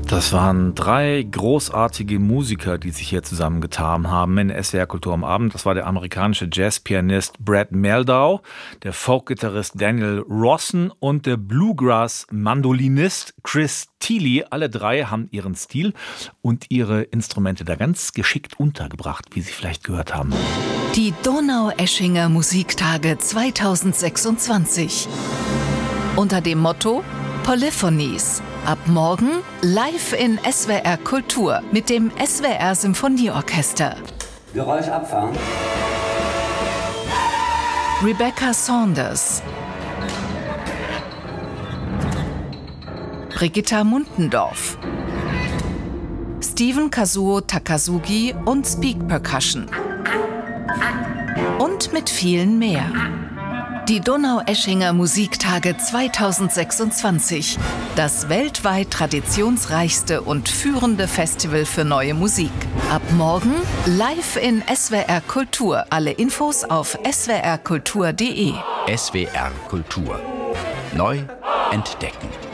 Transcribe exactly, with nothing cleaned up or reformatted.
Das waren drei großartige Musiker, die sich hier zusammengetan haben in S W R Kultur am Abend. Das war der amerikanische Jazzpianist Brad Mehldau, der Folkgitarrist Daniel Rawson und der Bluegrass-Mandolinist Chris Thile. Alle drei haben ihren Stil und ihre Instrumente da ganz geschickt untergebracht, wie Sie vielleicht gehört haben. Die Donaueschinger Musiktage zweitausendsechsundzwanzig. Unter dem Motto Polyphonies. Ab morgen live in S W R Kultur mit dem S W R Symphonieorchester. Geräusch abfahren. Rebecca Saunders, Brigitta Muntendorf, Steven Kazuo Takasugi und Speak Percussion. Und mit vielen mehr. Die Donaueschinger Musiktage zweitausendsechsundzwanzig. Das weltweit traditionsreichste und führende Festival für neue Musik. Ab morgen live in S W R Kultur. Alle Infos auf s w r kultur punkt d e. S W R Kultur. Neu entdecken.